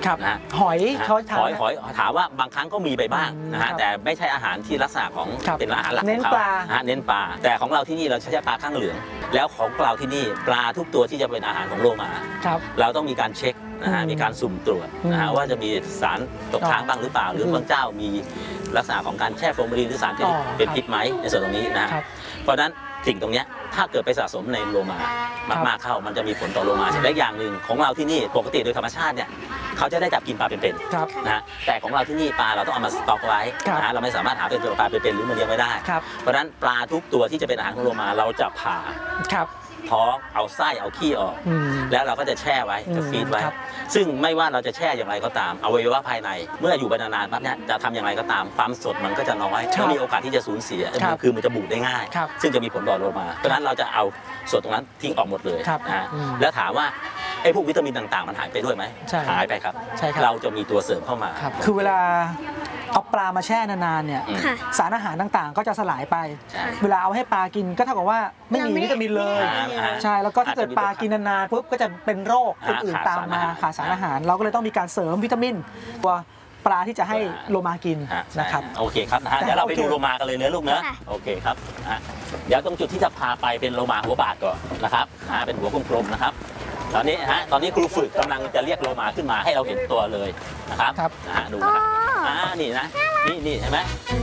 นะฮะหอยเขาทานหอยถามว่าบางครั้งก็มีไปบ้างนะฮะแต่ไม่ใช่อาหารที่ลักษณะของเป็นอาหารหลักของเขาเน้นปลาแต่ของเราที่นี่เราใช้ปลาข้างเหลืองแล้วของเราที่นี่ปลาทุกตัวที่จะเป็นอาหารของโลมาเราต้องมีการเช็คนะฮะมีการสุ่มตรวจนะฮะว่าจะมีสารตกค้างบ้างหรือเปล่าหรือบางเจ้ามีลักษณะของการแช่ฟอร์มาลีนหรือสารที่เป็นพิษไหมในส่วนตรงนี้นะเพราะฉะนั้นสิ่งตรงนี้ถ้าเกิดไปสะสมในโลมามากๆเข้ามันจะมีผลต่อโลมาและอย่างหนึ่งของเราที่นี่ปกติโดยธรรมชาติเนี่ยเขาจะได้จับกินปลาเป็นๆนะแต่ของเราที่นี่ปลาเราต้องเอามาสต็อกไว้นะเราไม่สามารถหาเป็นตัวปลาเป็นๆหรือมันเลี้ยงไม่ได้เพราะฉะนั้นปลาทุกตัวที่จะเป็นอาหารของโลมาเราจะผ่าท้องเอาไส้เอาขี้ออกแล้วเราก็จะแช่ไว้จะฟีดไว้ซึ่งไม่ว่าเราจะแช่อย่างไรก็ตามอวัยวะภายในเมื่ออยู่ไปนานๆปั๊บเนี่ยจะทำอย่างไรก็ตามความสดมันก็จะน้อยแล้วมีโอกาสที่จะสูญเสียคือมันจะบูดได้ง่ายซึ่งจะมีผลต่อโลมาเพราะฉะนั้นเราจะเอาส่วนตรงนั้นทิ้งออกหมดเลยนะแล้วถามว่าไอ้พวกวิตามินต่างๆมันหายไปด้วยไหมหายไปครับเราจะมีตัวเสริมเข้ามาคือเวลาเอาปลามาแช่นานๆเนี่ยสารอาหารต่างๆก็จะสลายไปเวลาเอาให้ปลากินก็เท่ากับว่าไม่มีวิตามินเลยใช่แล้วก็ถ้าเกิดปลากินนานๆปุ๊บก็จะเป็นโรคอื่นๆตามมาขาดสารอาหารเราก็เลยต้องมีการเสริมวิตามินตัวปลาที่จะให้โลมากินนะครับโอเคครับนะฮะเดี๋ยวเราไปดูโลมากันเลยเนื้อลูกเนื้อโอเคครับเดี๋ยวตรงจุดที่จะพาไปเป็นโลมาหัวบาดก่อนนะครับเป็นหัวกลมๆนะครับตอนนี้ครูฝึกกำลังจะเรียกโลมาขึ้นมาให้เราเห็นตัวเลยนะครับดูนะครับนี่นะนี่เห็นไหม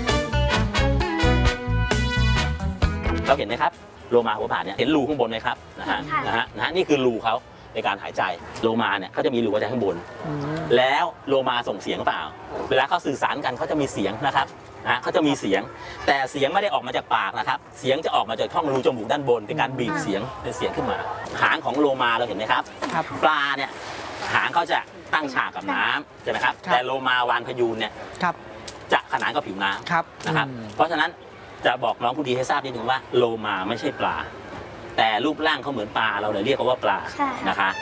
เราเห็นไหมครับโลมาหัวบาดเนี่ยเห็นรูข้างบนไหมครับนะฮะนี่คือรูเขาในการหายใจโลมาเนี่ยเขาจะมีรูหัวใจข้างบนแล้วโลมาส่งเสียงเปล่าเวลาเขาสื่อสารกันเขาจะมีเสียงนะครับเขาจะมีเสียงแต่เสียงไม่ได้ออกมาจากปากนะครับเสียงจะออกมาจากช่องรูจมูกด้านบนเป็นการบีบเสียงเป็นเสียงขึ้นมาหางของโลมาเราเห็นไหมครับปลาเนี่ยหางเขาจะตั้งฉากกับน้ำใช่ไหมครับแต่โลมาวานพยูนเนี่ยจะขนานกับผิวน้ำนะครับเพราะฉะนั้นจะบอกน้องผู้ดีให้ทราบนิดนึงว่าโลมาไม่ใช่ปลาแต่รูปร่างเขาเหมือนปลาเราเลยเรียกเขาว่าปลานะคะ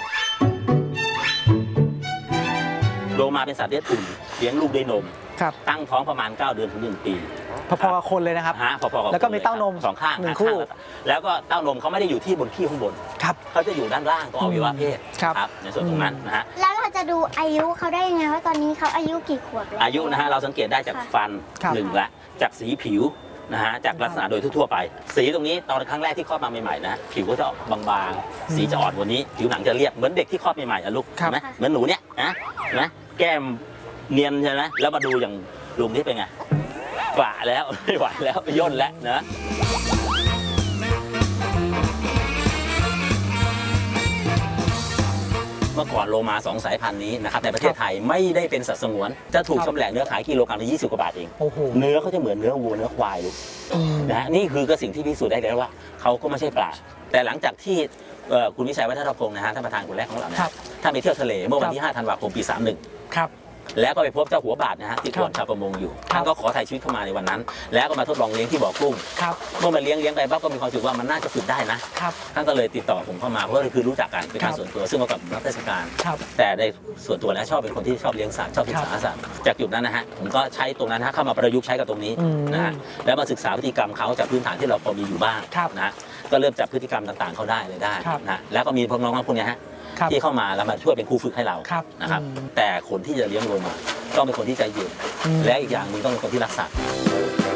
โลมาเป็นสัตว์เลี้ยงอุ่นเลี้ยงลูกด้วยนมตั้งท้องประมาณ9 เดือนถึง1 ปีพอๆกับคนเลยนะครับพอๆกับแล้วก็มีเต้านม 2 ข้าง 1 คู่แล้วก็เต้านมเขาไม่ได้อยู่ที่บนขี้ข้างบนเขาจะอยู่ด้านล่างตรงอวัยวะเพศครับในส่วนตรงนั้นนะฮะแล้วเราจะดูอายุเขาได้ยังไงว่าตอนนี้เขาอายุกี่ขวบแล้วอายุนะฮะเราสังเกตได้จากฟัน1ละจากสีผิวนะฮะจากลักษณะโดยทั่วไปสีตรงนี้ตอนครั้งแรกที่คลอดมาใหม่ๆนะผิวก็จะออกบางๆสีจะอ่อนกว่านี้ผิวหนังจะเรียบเหมือนเด็กที่คลอดใหม่ๆลูกใช่ไหมเหมือนหนูเนี่ยนะแก้มเนียนใช่ไหมแล้วมาดูอย่างลุงที่เป็นไงกระแล้วไม่ไหวแล้วย่นแล้วนะเมื่อก่อนโลมา2 สายพันธุ์นี้นะครับในประเทศไทยไม่ได้เป็นสัตว์สงวนจะถูกชำแหละเนื้อขายกิโลกรัมละ20 กว่าบาทเองเนื้อเขาจะเหมือนเนื้อวัวเนื้อควายลูกนะนี่คือก็สิ่งที่พิสูจน์ได้แล้วว่าเขาก็ไม่ใช่ปลาแต่หลังจากที่คุณวิชัยวัฒนพงศ์นะฮะท่านประธานคนแรกของเราเนี่ยท่านไปเที่ยวทะเลเมื่อวันที่5 ธันวาคมปี 31 ครับแล้วก็ไปพบเจ้าหัวบาดนะฮะที่กวนชาวประมงอยู่ท่านก็ขอถ่ายชีวิตเข้ามาในวันนั้นแล้วก็มาทดลองเลี้ยงที่บ่อกุ้งเมื่อมาเลี้ยงไปปั๊บก็มีความรู้สึกว่ามันน่าจะฝึกได้นะท่านก็เลยติดต่อผมเข้ามาเพราะคือรู้จักกันเป็นการส่วนตัวซึ่งมากับนักราชการแต่ในส่วนตัวแล้วชอบเป็นคนที่ชอบเลี้ยงสัตว์ชอบศึกษาสัตว์จากจุดนั้นนะฮะผมก็ใช้ตรงนั้นเข้ามาประยุกต์ใช้กับตรงนี้นะฮะแล้วมาศึกษาพฤติกรรมเขาจากพื้นฐานที่เราพอมีอยู่บ้างนะก็เริ่มจับพฤติกรรมต่างๆเขาได้เลยได้นะแล้วก็มีพวกน้องพวกนี้ฮะที่เข้ามาแล้วมาช่วยเป็นครูฝึกให้เรานะครับแต่คนที่จะเลี้ยงโลมาต้องเป็นคนที่ใจเย็นและอีกอย่างนึงต้องเป็นคนที่รักสัตว์